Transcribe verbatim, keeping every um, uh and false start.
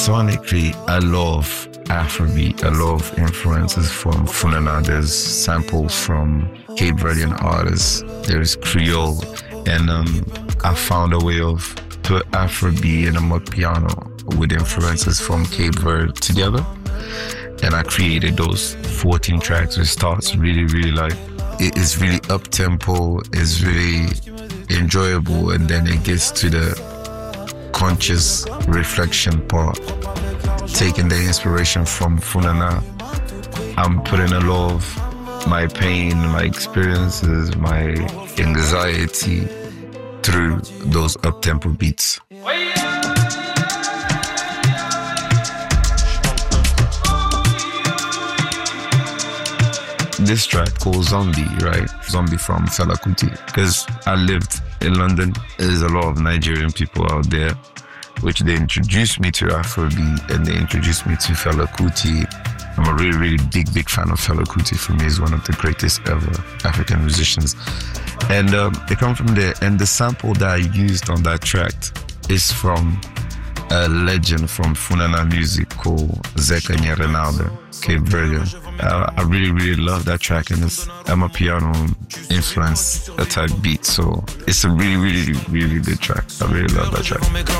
sonically, I love Afrobeat. I love influences from Funana. There's samples from Cape Verdean artists. There's Creole. And um, I found a way of put Afrobeat and Amapiano with influences from Cape Verde together. And I created those fourteen tracks. It starts really, really like, it is really up-tempo, it's really enjoyable, and then it gets to the conscious reflection part. Taking the inspiration from Funana, I'm putting a lot of my pain, my experiences, my anxiety through those up-tempo beats. This track called Zombie, right? Zombie from Fela Kuti. Because I lived in London, there's a lot of Nigerian people out there, which they introduced me to Afrobeat and they introduced me to Fela Kuti. I'm a really, really big, big fan of Fela Kuti. For me, he's one of the greatest ever African musicians. And um, they come from there. And the sample that I used on that track is from a legend from Funana music called Zeka Nyarenalda, Cape Verdean. Uh, I really, really love that track, and it's Amapiano influence type beat. So it's a really, really, really good track. I really love that track.